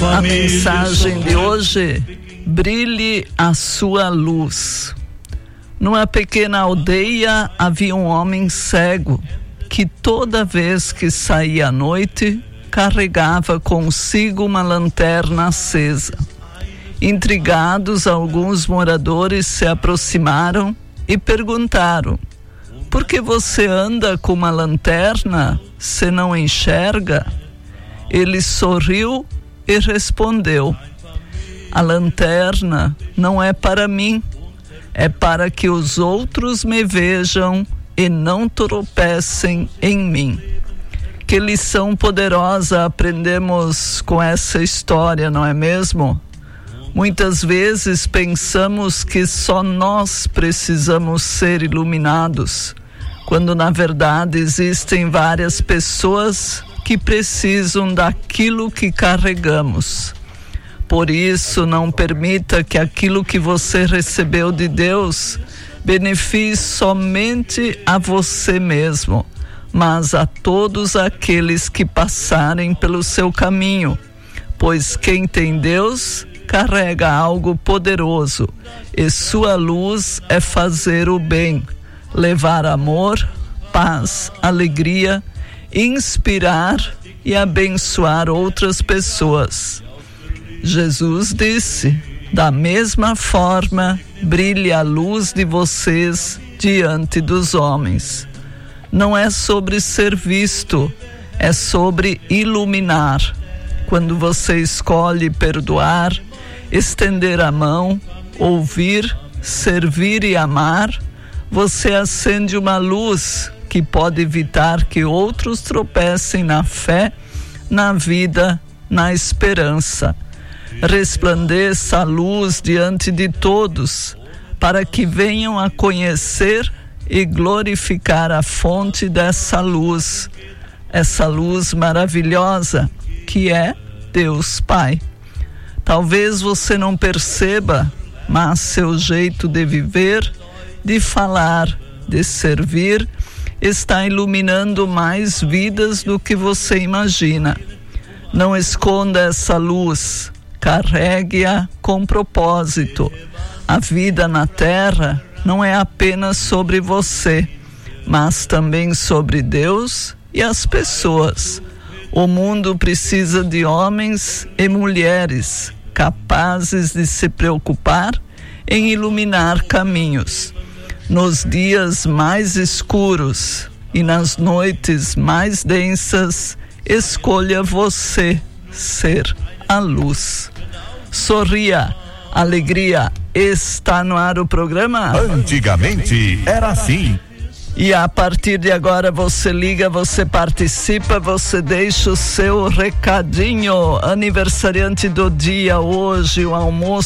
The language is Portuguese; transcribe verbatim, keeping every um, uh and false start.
A mensagem de hoje: brilhe a sua luz. Numa pequena aldeia havia um homem cego que toda vez que saía à noite carregava consigo uma lanterna acesa. Intrigados, alguns moradores se aproximaram e perguntaram: por que você anda com uma lanterna se não enxerga? Ele sorriu e respondeu: a lanterna não é para mim, é para que os outros me vejam e não tropecem em mim. Que lição poderosa aprendemos com essa história, não é mesmo? Muitas vezes pensamos que só nós precisamos ser iluminados, quando na verdade existem várias pessoas que precisam daquilo que carregamos. Por isso, não permita que aquilo que você recebeu de Deus beneficie somente a você mesmo, mas a todos aqueles que passarem pelo seu caminho, pois quem tem Deus carrega algo poderoso, e sua luz é fazer o bem, levar amor, paz, alegria, inspirar e abençoar outras pessoas. Jesus disse: da mesma forma, brilhe a luz de vocês diante dos homens. Não é sobre ser visto, é sobre iluminar. Quando você escolhe perdoar, estender a mão, ouvir, servir e amar, você acende uma luz que pode evitar que outros tropecem na fé, na vida, na esperança. Resplandeça a luz diante de todos, para que venham a conhecer e glorificar a fonte dessa luz, essa luz maravilhosa que é Deus Pai. Talvez você não perceba, mas seu jeito de viver, de falar, de servir, está iluminando mais vidas do que você imagina. Não esconda essa luz, carregue-a com propósito. A vida na terra não é apenas sobre você, mas também sobre Deus e as pessoas. O mundo precisa de homens e mulheres capazes de se preocupar em iluminar caminhos. Nos dias mais escuros e nas noites mais densas, escolha você ser a luz. Sorria, alegria. Está no ar o programa Antigamente era assim. E a partir de agora você liga, você participa, você deixa o seu recadinho. Aniversariante do dia hoje, o almoço